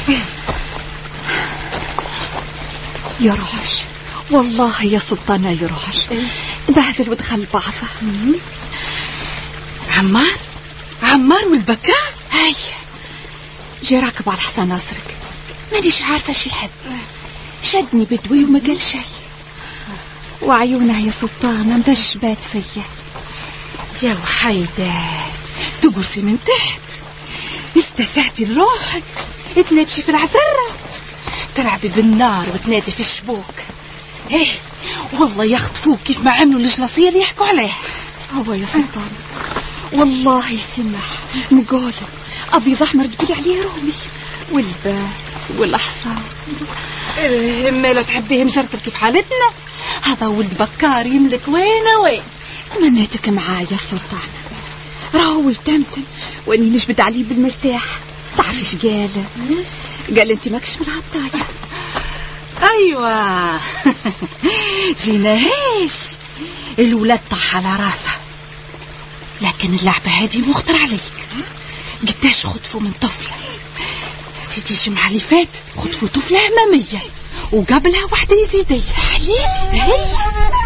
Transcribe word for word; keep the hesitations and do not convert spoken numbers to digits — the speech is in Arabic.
يروش والله يا سلطانة يروش بهذل ودخل بعضه. عمار عمار والبكاء هاي جي راكب على الحصان أسرق، مانيش عارفة شي يحب، شدني بدوي وما قال شي، وعيونها يا سلطانة منشبات فيا. يا وحيدة تقرسي من تحت، استسعتي لروحك تنبشي في العزرة، تلعبي بالنار وتنادي في الشبوك. ايه والله يخطفوك كيف ما عملوا الجلاصية اللي يحكوا عليه. هو يا سلطان والله يسمح نقول أبيض أحمر تقولي عليه رومي، والباس والأحصان. إيه ما لا تحبيه مجرتل كيف حالتنا، هذا ولد بكار يملك وين وين. تمنيتك معايا يا سلطان، راهو التمتم واني نجبد عليه بالمفتاح. تعرفيش قال قال انت ماكش من العطاية. ايوه جينا هيش الولاد طاح على راسه، لكن اللعبة هذه مخطر عليك. قداش خطفوا من طفلة سيدي الجمعة اللي فاتت، خطفوا طفلة أمامية وقبلها واحدة يزيدية. حليل هي